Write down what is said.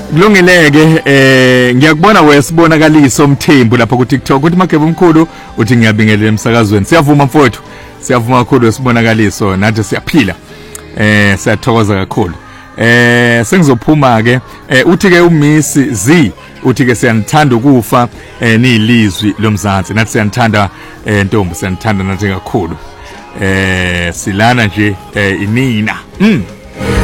Kulungeleke ngiyakubona wesibonakaliso Mthembu lapha ku TikTok uthi Mageba omkhulu uthi ngiyabingelela emsakazweni. Siyavuma mfowethu. Siyavuma kakhulu wesibonakaliso nathi siyaphila. Siyathokoza kakhulu. Sengizophuma ke uthi ke uMiss Z uthi ke siyanithanda ukufa nilizwi lomzansi nathi siyanithanda ntombi siyanithanda nathi kakhulu. Silana nje inina.